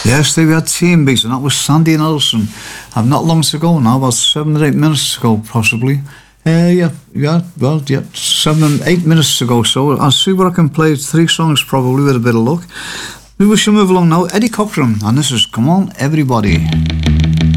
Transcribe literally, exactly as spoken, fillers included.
Yes, they had team beats, and that was Sandy Nelson. I've not long to go now, about seven or eight minutes to go, possibly. Uh, yeah, yeah, well, yeah, seven and eight minutes to go. So I'll see what I can play. Three songs probably with a bit of luck. We shall move along now. Eddie Cochran, and this is Come On Everybody.